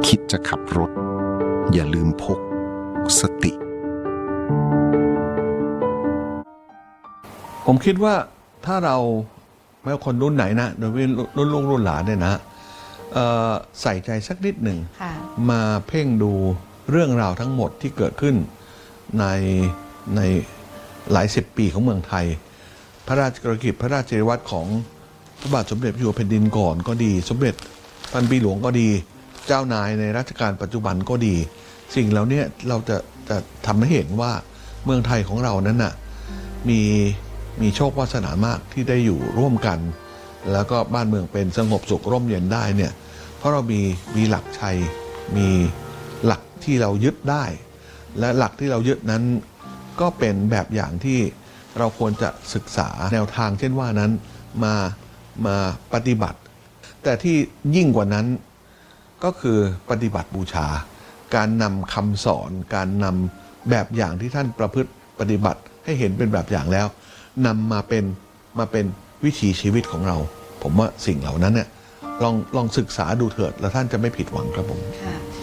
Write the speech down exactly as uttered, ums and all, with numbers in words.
คิดจะขับรถอย่าลืมพกสติผมคิดว่าถ้าเราไม่ว่าคนรุ่นไหนนะโดยเฉพาะรุ่นลูกรุ่นหลานเนี่ยนะใส่ใจสักนิดหนึ่งมาเพ่งดูเรื่องราวทั้งหมดที่เกิดขึ้นในในหลายสิบปีของเมืองไทยพระราชกฤษพระราชจริยวัตรของพระบาทสมเด็จพระเจ้าอยู่หัวแผ่นดินก่อนก็ดีสมเด็จพันปีหลวงก็ดีเจ้านายในรัชกาลปัจจุบันก็ดีสิ่งเหล่านี้เราจะจะทำให้เห็นว่าเมืองไทยของเรานั้นน่ะมีมีโชควาสนามากที่ได้อยู่ร่วมกันแล้วก็บ้านเมืองเป็นสงบสุขร่มเย็นได้เนี่ยเพราะเรามีมีหลักชัยมีหลักที่เรายึดได้และหลักที่เรายึดนั้นก็เป็นแบบอย่างที่เราควรจะศึกษาแนวทางเช่นว่านั้นมามาปฏิบัติแต่ที่ยิ่งกว่านั้นก็คือปฏิบัติบูชาการนำคำสอนการนำแบบอย่างที่ท่านประพฤติปฏิบัติให้เห็นเป็นแบบอย่างแล้วนำมาเป็นมาเป็นวิถีชีวิตของเราผมว่าสิ่งเหล่านั้นเนี่ยลองลองศึกษาดูเถิดแล้วท่านจะไม่ผิดหวังครับผม